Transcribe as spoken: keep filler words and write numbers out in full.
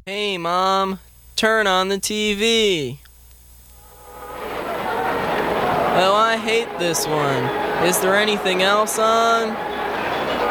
Hey, Mom, turn on the T V. Oh, I hate this one. Is there anything else on?